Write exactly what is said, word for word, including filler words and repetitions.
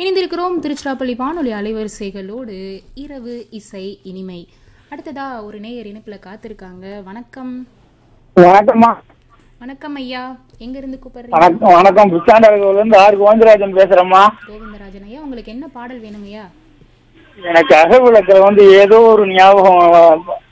இணைந்திருக்கிறோம் திருச்சிராப்பள்ளி வானொலி அலைவரிசைகளோடு இரவு இசை இனிமை. அடுத்ததா ஒரு நேயர் இணைப்புல காத்திருக்காங்க. வணக்கம். வணக்கம்மா. வணக்கம் ஐயா, எங்க இருந்து கூப்பிடுறீங்க? வணக்கம் வணக்கம் புத்தாண்டகோவில இருந்து ஆர் கோவிந்தராஜன் பேசுறேம்மா. கோவிந்தராஜன் ஐயா, உங்களுக்கு என்ன பாடல் வேணும் ஐயா? எனக்கு அகவிளக்குல வந்து ஏதோ ஒரு ஞாபகம்